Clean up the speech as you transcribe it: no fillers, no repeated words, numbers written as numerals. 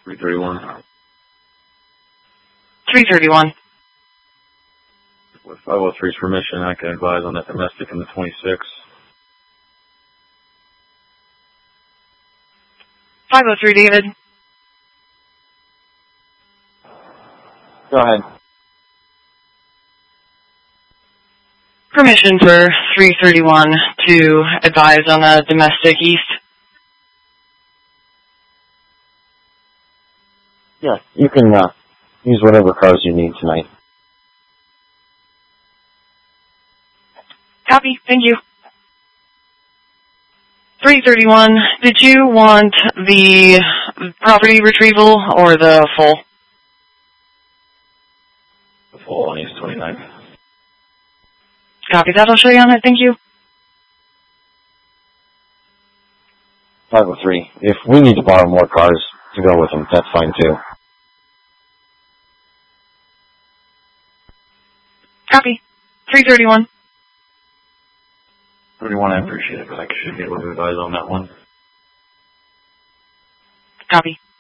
331. 331. With 503's permission, I can advise on that domestic in the 26. 503, David. Go ahead. Permission for 331 to advise on a domestic east. Yeah, you can use whatever cars you need tonight. Copy. Thank you. 331, did you want the property retrieval or the full? The full on East 29th. Copy that. I'll show you on it. Thank you. 503. If we need to borrow more cars to go with them, that's fine too. Copy. 331. 31, I appreciate it, but I should be able to advise on that one. Copy.